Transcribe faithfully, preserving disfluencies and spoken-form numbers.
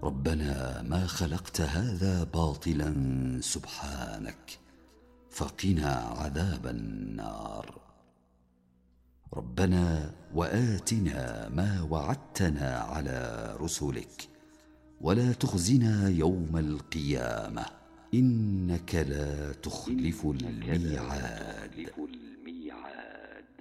ربنا ما خلقت هذا باطلا سبحانك فقنا عذاب النار. ربنا وآتنا ما وعدتنا على رسلك ولا تخزنا يوم القيامة إنك لا تخلف الميعاد.